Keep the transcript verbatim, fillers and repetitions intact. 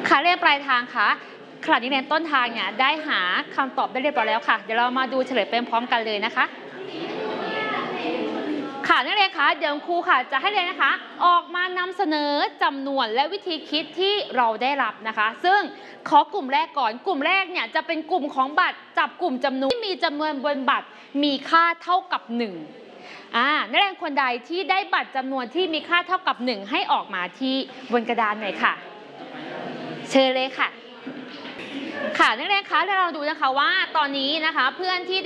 ค่ะเรียนปลายทางค่ะขณะนี้เรียนต้นทางเนี่ยได้หาคำตอบได้เรียบร้อยแล้วค่ะเดี๋ยวเรามาดูเฉลยไปพร้อมกันเลยนะคะค่ะนักเรียนคะเดี๋ยวครูค่ะจะให้เรียนนะคะออกมานำเสนอจำนวนและวิธีคิดที่เราได้รับนะคะซึ่งขอกลุ่มแรกก่อนกลุ่มแรกเนี่ยจะเป็นกลุ่มของบัตรจับกลุ่มจำนวนที่มีจำนวนบนบัตรมีค่าเท่ากับหนึ่งอ่านักเรียนคนใดที่ได้บัตรจำนวนที่มีค่าเท่ากับหนึ่งให้ออกมาที่บนกระดานหน่อยค่ะเชิญเลยค่ะค่ะนักเรียนคะเราดูนะคะว่าตอนนี้นะคะเพื่อนที่